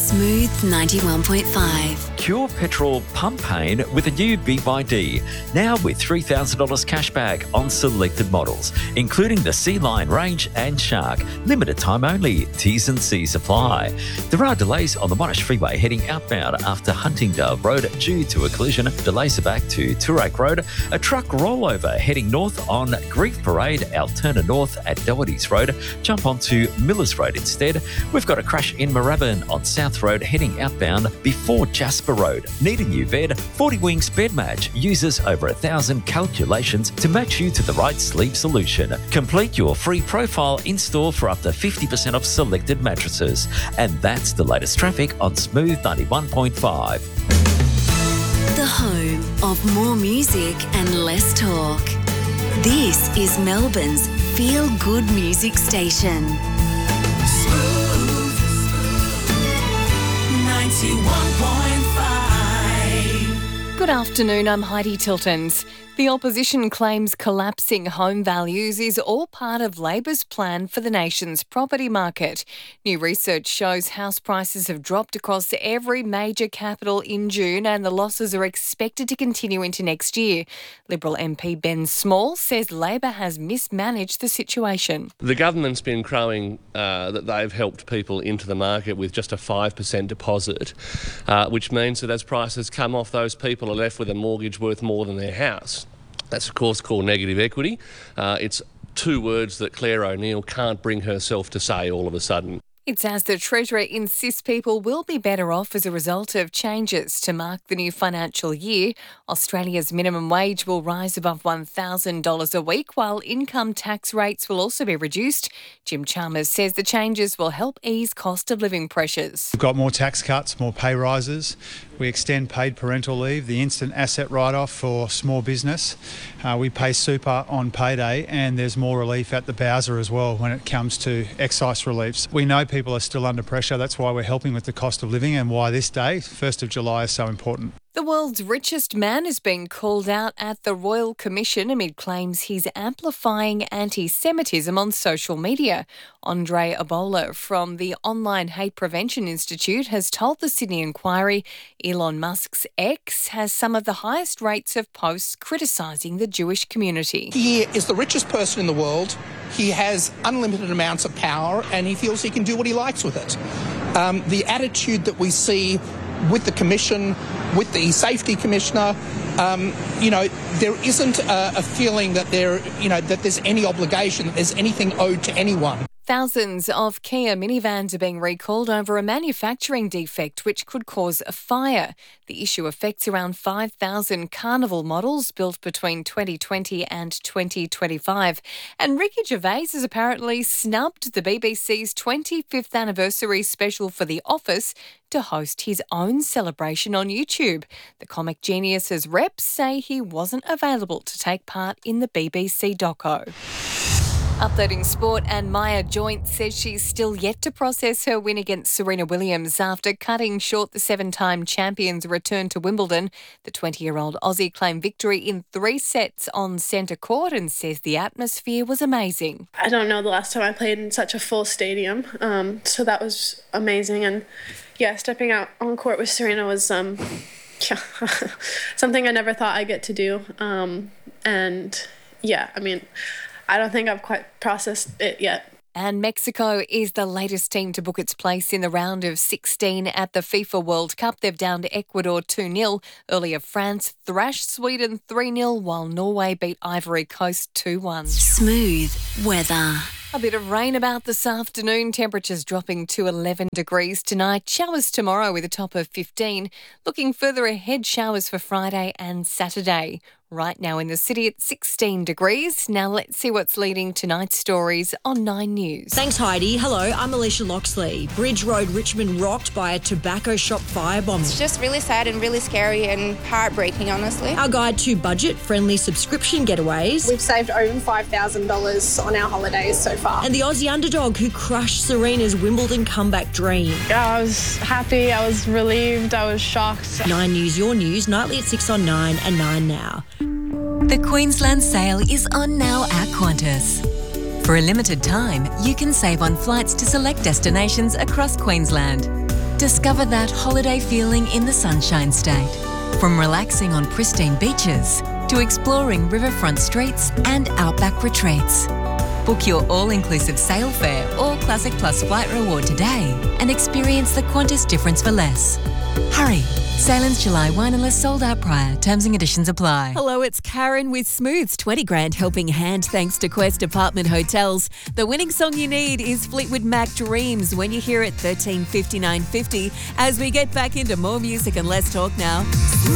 Smooth 91.5. Cure petrol pump pain with a new BYD. Now with $3,000 cash back on selected models, including the Sea Lion range and Shark. Limited time only. T's and C's apply. There are delays on the Monash Freeway heading outbound after Huntingdale Road due to a collision. Delays are back to Toorak Road. A truck rollover heading north on Grief Parade, Alterna North at Doherty's Road. Jump onto Millers Road instead. We've got a crash in Moorabbin on South Road heading outbound before Jasper Road. Need a new bed? 40 Wings Bed Match uses over 1,000 calculations to match you to the right sleep solution. Complete your free profile in-store for up to 50% off selected mattresses. And that's the latest traffic on Smooth 91.5. The home of more music and less talk. This is Melbourne's feel-good music station. Smooth 91.5. Good afternoon, I'm Heidi Tiltons. The opposition claims collapsing home values is all part of Labor's plan for the nation's property market. New research shows house prices have dropped across every major capital in June and the losses are expected to continue into next year. Liberal MP Ben Small says Labor has mismanaged the situation. The government's been crowing that they've helped people into the market with just a 5% deposit, which means that as prices come off, those people are left with a mortgage worth more than their house. That's, of course, called negative equity. It's two words that Claire O'Neill can't bring herself to say all of a sudden. It's as the Treasurer insists people will be better off as a result of changes to mark the new financial year. Australia's minimum wage will rise above $1,000 a week, while income tax rates will also be reduced. Jim Chalmers says the changes will help ease cost of living pressures. We've got more tax cuts, more pay rises. We extend paid parental leave, the instant asset write-off for small business. We pay super on payday, and there's more relief at the Bowser as well when it comes to excise reliefs. We know people are still under pressure. That's why we're helping with the cost of living and why this day, 1st of July, is so important. The world's richest man has been called out at the Royal Commission amid claims he's amplifying anti-Semitism on social media. Andre Ebola from the Online Hate Prevention Institute has told the Sydney Inquiry Elon Musk's X has some of the highest rates of posts criticising the Jewish community. He is the richest person in the world. He has unlimited amounts of power and he feels he can do what he likes with it. The attitude that we see with the Commission, with the Safety Commissioner, there isn't a feeling that that there's any obligation, that there's anything owed to anyone. Thousands of Kia minivans are being recalled over a manufacturing defect which could cause a fire. The issue affects around 5,000 Carnival models built between 2020 and 2025. And Ricky Gervais has apparently snubbed the BBC's 25th anniversary special for The Office to host his own celebration on YouTube. The comic genius's reps say he wasn't available to take part in the BBC doco. Updating sport, and Maya Joint says she's still yet to process her win against Serena Williams after cutting short the 7-time champion's return to Wimbledon. The 20-year-old Aussie claimed victory in 3 sets on centre court and says the atmosphere was amazing. I don't know the last time I played in such a full stadium, so that was amazing. And yeah, stepping out on court with Serena was something I never thought I'd get to do. I don't think I've quite processed it yet. And Mexico is the latest team to book its place in the round of 16 at the FIFA World Cup. They've downed Ecuador 2-0. Earlier, France thrashed Sweden 3-0, while Norway beat Ivory Coast 2-1. Smooth weather. A bit of rain about this afternoon, temperatures dropping to 11 degrees tonight. Showers tomorrow with a top of 15. Looking further ahead, showers for Friday and Saturday. Right now in the city at 16 degrees. Now let's see what's leading tonight's stories on 9 News. Thanks, Heidi. Hello, I'm Alicia Loxley. Bridge Road, Richmond rocked by a tobacco shop firebombing. It's just really sad and really scary and heartbreaking, honestly. Our guide to budget-friendly subscription getaways. We've saved over $5,000 on our holidays so far. And the Aussie underdog who crushed Serena's Wimbledon comeback dream. Yeah, I was happy, I was relieved, I was shocked. 9 News, your news, nightly at 6 on 9 and 9 now. The Queensland sale is on now at Qantas. For a limited time, you can save on flights to select destinations across Queensland. Discover that holiday feeling in the Sunshine State. From relaxing on pristine beaches to exploring riverfront streets and outback retreats. Book your all-inclusive sail fare or Classic Plus flight reward today and experience the Qantas difference for less. Hurry! Sailing's July wine and less sold out prior. Terms and conditions apply. Hello, it's Karen with Smooth's 20 grand helping hand thanks to Quest Apartment Hotels. The winning song you need is Fleetwood Mac Dreams when you hear it 13:59.50 as we get back into more music and less talk now.